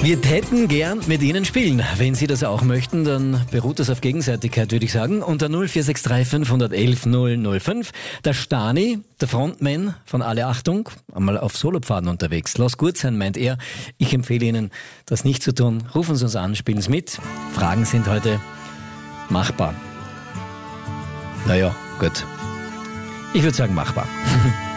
Wir täten gern mit Ihnen spielen. Wenn Sie das auch möchten, dann beruht das auf Gegenseitigkeit, würde ich sagen. Unter 0463 511 005. Der Stani, der Frontman von Alle Achtung, einmal auf Solopfaden unterwegs. Lass gut sein, meint er. Ich empfehle Ihnen, das nicht zu tun. Rufen Sie uns an, spielen Sie mit. Fragen sind heute machbar. Naja, gut. Ich würde sagen machbar.